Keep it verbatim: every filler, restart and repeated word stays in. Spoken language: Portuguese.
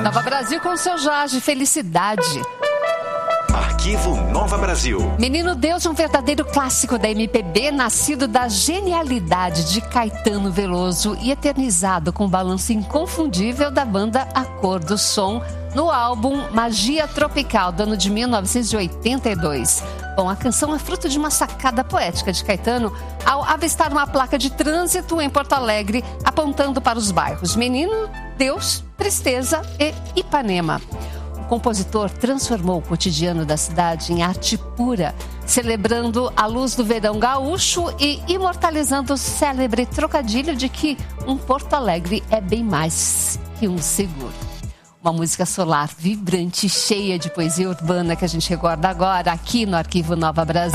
Nova Brasil com o seu Jorge, felicidade. Arquivo Nova Brasil. Menino Deus, um verdadeiro clássico da M P B, nascido da genialidade de Caetano Veloso e eternizado com o balanço inconfundível da banda A Cor do Som, no álbum Magia Tropical, do ano de mil novecentos e oitenta e dois. Bom, a canção é fruto de uma sacada poética de Caetano ao avistar uma placa de trânsito em Porto Alegre, apontando para os bairros Menino Deus, Tristeza e Ipanema. O compositor transformou o cotidiano da cidade em arte pura, celebrando a luz do verão gaúcho e imortalizando o célebre trocadilho de que um Porto Alegre é bem mais que um seguro. Uma música solar, vibrante, cheia de poesia urbana que a gente recorda agora aqui no Arquivo Nova Brasil.